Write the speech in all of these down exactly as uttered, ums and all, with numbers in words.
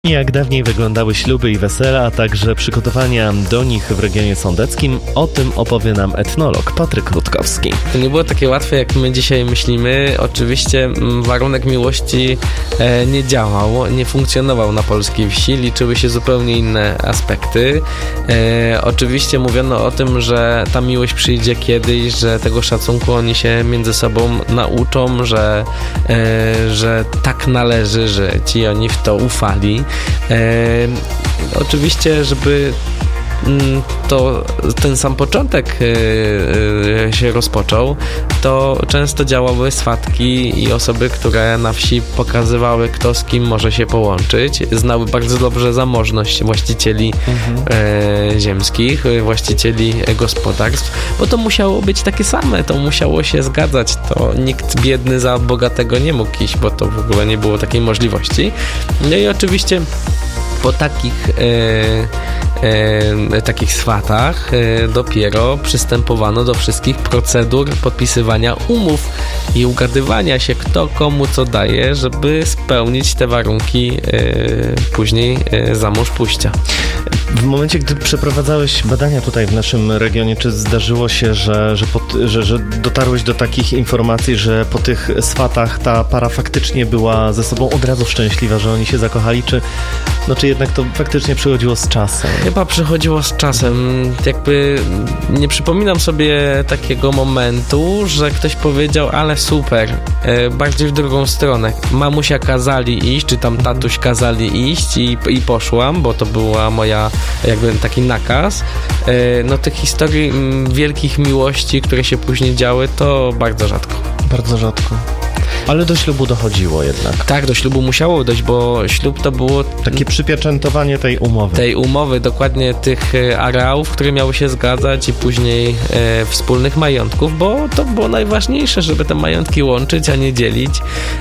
Jak dawniej wyglądały śluby i wesela, a także przygotowania do nich w regionie sądeckim, o tym opowie nam etnolog Patryk Rutkowski. To nie było takie łatwe, jak my dzisiaj myślimy. Oczywiście warunek miłości e, nie działał, nie funkcjonował na polskiej wsi, liczyły się zupełnie inne aspekty. E, oczywiście mówiono o tym, że ta miłość przyjdzie kiedyś, że tego szacunku oni się między sobą nauczą, że, e, że tak należy żyć i oni w to ufali. E, oczywiście, żeby to ten sam początek yy, się rozpoczął, to często działały swatki i osoby, które na wsi pokazywały, kto z kim może się połączyć. Znały bardzo dobrze zamożność właścicieli mhm. yy, ziemskich, właścicieli gospodarstw, bo to musiało być takie same, to musiało się zgadzać. To nikt biedny za bogatego nie mógł iść, bo to w ogóle nie było takiej możliwości. No i oczywiście po takich e, e, takich swatach e, dopiero przystępowano do wszystkich procedur podpisywania umów i ugadywania się, kto komu co daje, żeby spełnić te warunki e, później e, za mąż pójścia. W momencie, gdy przeprowadzałeś badania tutaj w naszym regionie, czy zdarzyło się, że, że, po, że, że dotarłeś do takich informacji, że po tych swatach ta para faktycznie była ze sobą od razu szczęśliwa, że oni się zakochali, czy, no, czy jednak to faktycznie przychodziło z czasem? Chyba przychodziło z czasem. Jakby nie przypominam sobie takiego momentu, że ktoś powiedział, ale super, e, bardziej w drugą stronę. Mamusia kazali iść, czy tam tatuś kazali iść i, i poszłam, bo to była moja jakby taki nakaz. E, no tych historii m, wielkich miłości, które się później działy, to bardzo rzadko. Bardzo rzadko. Ale do ślubu dochodziło jednak. Tak, do ślubu musiało dojść, bo ślub to było... Takie przypieczętowanie tej umowy. Tej umowy, dokładnie tych areałów, które miały się zgadzać i później e, wspólnych majątków, bo to było najważniejsze, żeby te majątki łączyć, a nie dzielić.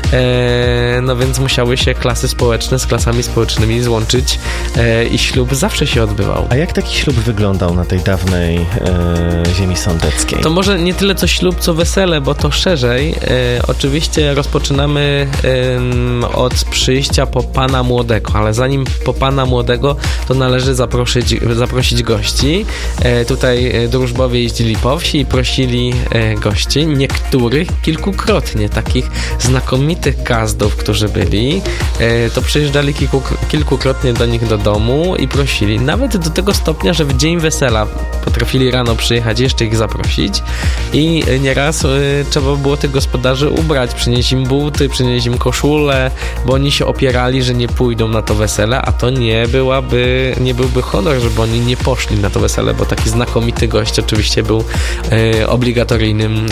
E, no więc musiały się klasy społeczne z klasami społecznymi złączyć e, i ślub zawsze się odbywał. A jak taki ślub wyglądał na tej dawnej e, ziemi sądeckiej? To może nie tyle co ślub, co wesele, bo to szerzej. E, oczywiście rozpoczynamy ym, od przyjścia po pana młodego, ale zanim po pana młodego, to należy zaprosić, zaprosić gości. E, tutaj drużbowie jeździli po wsi i prosili e, gości, niektórych kilkukrotnie, takich znakomitych gazdów, którzy byli, e, to przyjeżdżali kilku, kilkukrotnie do nich do domu i prosili. Nawet do tego stopnia, że w dzień wesela potrafili rano przyjechać, jeszcze ich zaprosić i nieraz e, trzeba było tych gospodarzy ubrać, przynieść im buty, przynieść im koszulę, bo oni się opierali, że nie pójdą na to wesele, a to nie byłaby, nie byłby honor, żeby oni nie poszli na to wesele, bo taki znakomity gość oczywiście był e, obligatoryjnym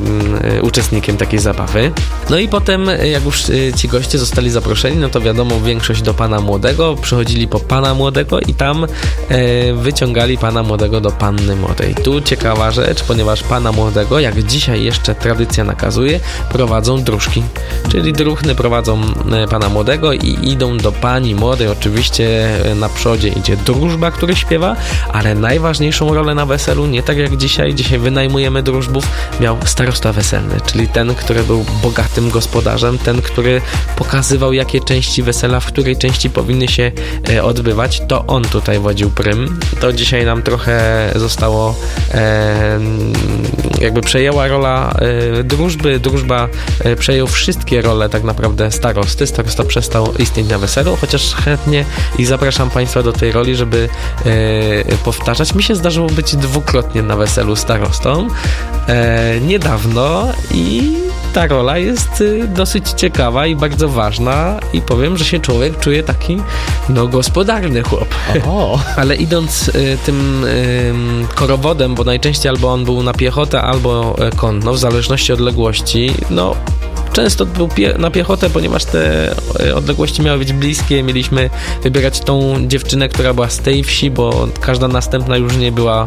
e, e, uczestnikiem takiej zabawy. No i potem, jak już e, ci goście zostali zaproszeni, no to wiadomo, większość do pana młodego, przychodzili po pana młodego i tam e, wyciągali pana młodego do panny młodej. Tu ciekawa rzecz, ponieważ pana młodego, jak dzisiaj jeszcze tradycja nakazuje, prowadzą dróżki, czyli druhny prowadzą pana młodego i idą do pani młodej. Oczywiście na przodzie idzie drużba, który śpiewa, ale najważniejszą rolę na weselu, nie tak jak dzisiaj, dzisiaj wynajmujemy drużbów, miał starosta weselny, czyli ten, który był bogatym gospodarzem, ten, który pokazywał, jakie części wesela, w której części powinny się odbywać, to on tutaj wodził prym. To dzisiaj nam trochę zostało e, jakby przejęła rola e, drużby, drużba e, przejął wszystkie role tak naprawdę starosty. Starosta przestał istnieć na weselu, chociaż chętnie i zapraszam Państwa do tej roli, żeby e, powtarzać. Mi się zdarzyło być dwukrotnie na weselu starostą e, niedawno i ta rola jest dosyć ciekawa i bardzo ważna i powiem, że się człowiek czuje taki no gospodarny chłop. Oho. Ale idąc y, tym y, korowodem, bo najczęściej albo on był na piechotę, albo konno, w zależności od odległości, no często był pie- na piechotę, ponieważ te odległości miały być bliskie. Mieliśmy wybierać tą dziewczynę, która była z tej wsi, bo każda następna już nie była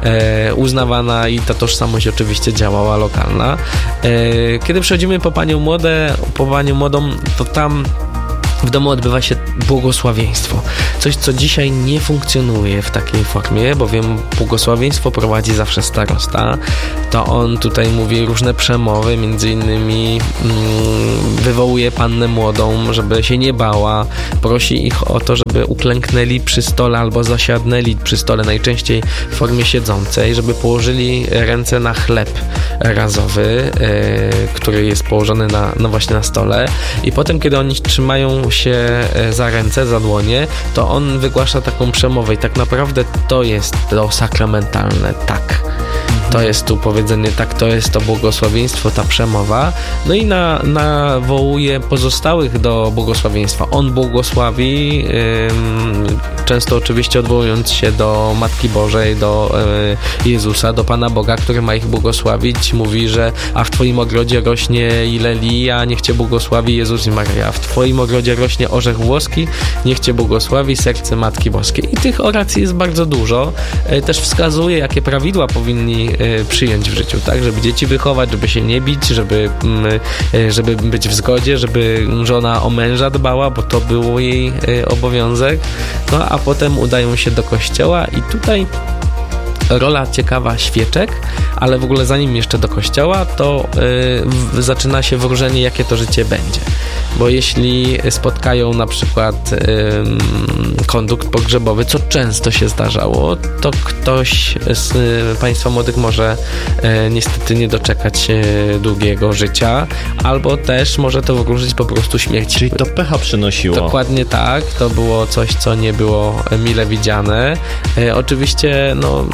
e, uznawana i ta tożsamość oczywiście działała lokalna. E, kiedy przechodzimy po panią młodę, po panią młodą, to tam w domu odbywa się błogosławieństwo. Coś, co dzisiaj nie funkcjonuje w takiej formie, bowiem błogosławieństwo prowadzi zawsze starosta. To on tutaj mówi różne przemowy, między innymi mm, wywołuje pannę młodą, żeby się nie bała, prosi ich o to, żeby uklęknęli przy stole albo zasiadnęli przy stole, najczęściej w formie siedzącej, żeby położyli ręce na chleb razowy, yy, który jest położony na, no właśnie na stole, i potem, kiedy oni trzymają się za ręce, za dłonie, to on wygłasza taką przemowę i tak naprawdę to jest to sakramentalne, tak. To jest tu powiedzenie, tak, to jest to błogosławieństwo, ta przemowa. No i na, nawołuje pozostałych do błogosławieństwa. On błogosławi, ym, często oczywiście odwołując się do Matki Bożej, do y, Jezusa, do Pana Boga, który ma ich błogosławić. Mówi, że a w Twoim ogrodzie rośnie i lelija, niech Cię błogosławi Jezus i Maria. W Twoim ogrodzie rośnie orzech włoski, niech Cię błogosławi serce Matki Boskiej. I tych oracji jest bardzo dużo. Y, też wskazuje, jakie prawidła powinni przyjąć w życiu, tak? Żeby dzieci wychować, żeby się nie bić, żeby, żeby być w zgodzie, żeby żona o męża dbała, bo to był jej obowiązek. No a potem udają się do kościoła i tutaj rola ciekawa świeczek, ale w ogóle zanim jeszcze do kościoła, to yy, zaczyna się wróżenie, jakie to życie będzie. Bo jeśli spotkają na przykład yy, kondukt pogrzebowy, co często się zdarzało, to ktoś z yy, państwa młodych może yy, niestety nie doczekać yy, długiego życia, albo też może to wróżyć po prostu śmierć. Czyli to pecha przynosiło. Dokładnie tak. To było coś, co nie było mile widziane. Yy, oczywiście, no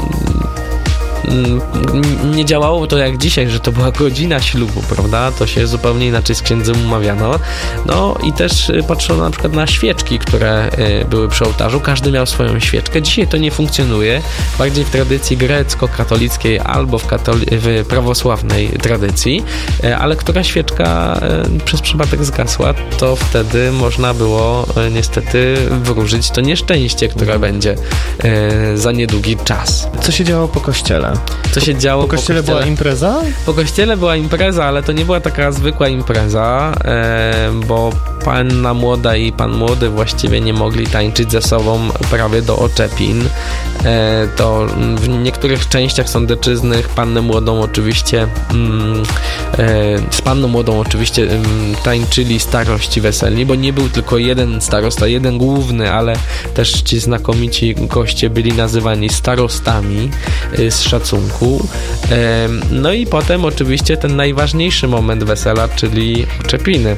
nie działało to jak dzisiaj, że to była godzina ślubu, prawda? To się zupełnie inaczej z księdzem umawiano. No i też patrzono na przykład na świeczki, które były przy ołtarzu. Każdy miał swoją świeczkę. Dzisiaj to nie funkcjonuje. Bardziej w tradycji grecko-katolickiej albo w, katoli- w prawosławnej tradycji, ale która świeczka przez przypadek zgasła, to wtedy można było niestety wróżyć to nieszczęście, które będzie za niedługi czas. Co się działo po kościele? Co się działo po kościele? Po kościele była impreza? Po kościele była impreza, ale to nie była taka zwykła impreza, e, bo panna młoda i pan młody właściwie nie mogli tańczyć ze sobą prawie do oczepin. E, to w niektórych częściach sądeczyzny pannę młodą oczywiście mm, e, z panną młodą oczywiście mm, tańczyli starości weselni, bo nie był tylko jeden starosta, jeden główny, ale też ci znakomici goście byli nazywani starostami e, z szacunku. E, no i potem oczywiście ten najważniejszy moment wesela, czyli oczepiny.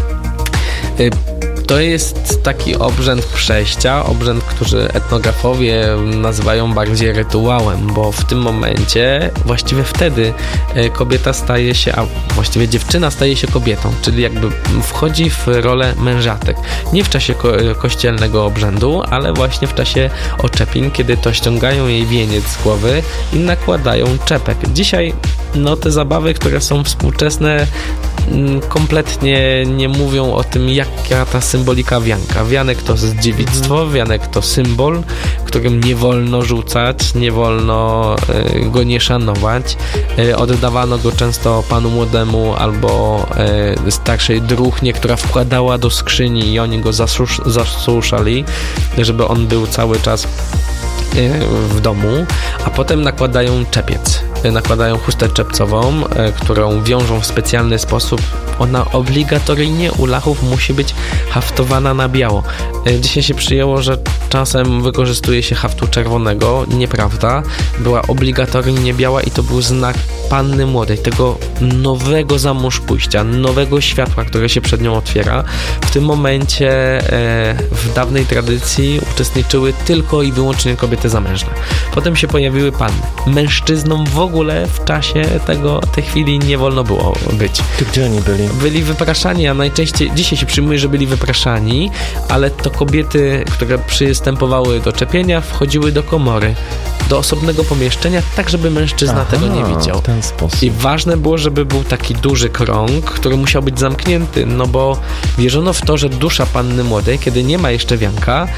To jest taki obrzęd przejścia, obrzęd, który etnografowie nazywają bardziej rytuałem, bo w tym momencie, właściwie wtedy kobieta staje się, a właściwie dziewczyna staje się kobietą, czyli jakby wchodzi w rolę mężatek. Nie w czasie ko- kościelnego obrzędu, ale właśnie w czasie oczepin, kiedy to ściągają jej wieniec z głowy i nakładają czepek. Dzisiaj no te zabawy, które są współczesne, kompletnie nie mówią o tym, jaka ta symbolika wianka. Wianek to jest dziewictwo, wianek to symbol, którym nie wolno rzucać, nie wolno y, go nie szanować. Y, oddawano go często panu młodemu albo y, starszej druhnie, która wkładała do skrzyni i oni go zasusz, zasuszali, żeby on był cały czas w domu, a potem nakładają czepiec. Nakładają chustę czepcową, którą wiążą w specjalny sposób. Ona obligatoryjnie u Lachów musi być haftowana na biało. Dzisiaj się przyjęło, że czasem wykorzystuje się haftu czerwonego. Nieprawda. Była obligatoryjnie biała i to był znak panny młodej, tego nowego za mąż pójścia, nowego światła, które się przed nią otwiera. W tym momencie w dawnej tradycji uczestniczyły tylko i wyłącznie kobiety zamężne. Potem się pojawiły panny. Mężczyznom w ogóle w czasie tego, tej chwili nie wolno było być. To gdzie oni byli? Byli wypraszani, a najczęściej, dzisiaj się przyjmuje, że byli wypraszani, ale to kobiety, które przystępowały do czepienia, wchodziły do komory, do osobnego pomieszczenia, tak żeby mężczyzna Aha, tego nie widział. W ten sposób. I ważne było, żeby był taki duży krąg, który musiał być zamknięty, no bo wierzono w to, że dusza panny młodej, kiedy nie ma jeszcze wianka,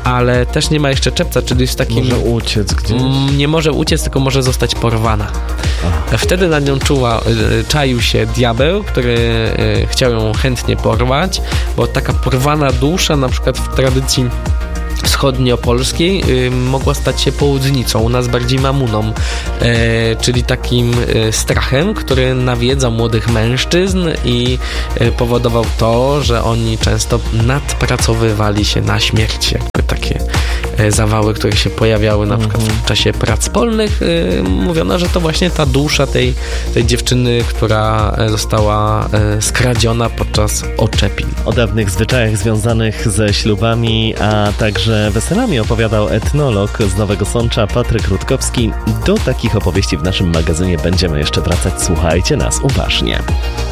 ale też nie ma jeszcze czepca, czyli jest takim... Może uciec gdzieś? Nie może uciec, tylko może zostać porwana. Aha. Wtedy na nią czuła, czaił się diabeł, który chciał ją chętnie porwać, bo taka porwana dusza, na przykład w tradycji wschodniopolskiej y, mogła stać się południcą, u nas bardziej mamuną, y, czyli takim y, strachem, który nawiedzał młodych mężczyzn i y, powodował to, że oni często nadpracowywali się na śmierć, jakby takie y, zawały, które się pojawiały na przykład w czasie prac polnych. Y, mówiono, że to właśnie ta dusza tej, tej dziewczyny, która została y, skradziona podczas oczepin. O dawnych zwyczajach związanych ze ślubami, a także weselami opowiadał etnolog z Nowego Sącza Patryk Rutkowski. Do takich opowieści w naszym magazynie będziemy jeszcze wracać. Słuchajcie nas uważnie.